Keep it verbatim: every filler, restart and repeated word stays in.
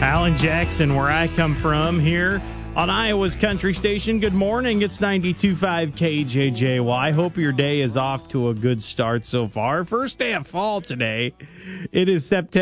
Alan Jackson, where I come from, here on Iowa's Country Station. Good morning. It's ninety-two point five K J J Y. Hope your day is off to a good start so far. First day of fall today. It is September